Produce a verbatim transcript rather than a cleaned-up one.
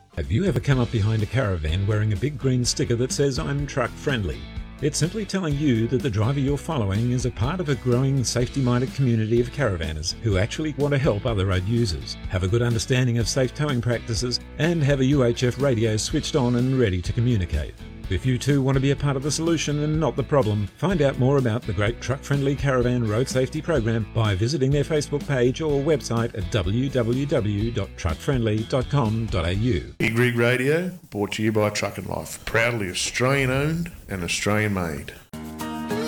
Have you ever come up behind a caravan wearing a big green sticker that says "I'm truck friendly"? It's simply telling you that the driver you're following is a part of a growing safety-minded community of caravanners who actually want to help other road users, have a good understanding of safe towing practices, and have a U H F radio switched on and ready to communicate. If you too want to be a part of the solution and not the problem, find out more about the great Truck Friendly Caravan Road Safety Program by visiting their Facebook page or website at w w w dot truck friendly dot com dot a u. Big Rig Radio, brought to you by Truck and Life. Proudly Australian owned and Australian made.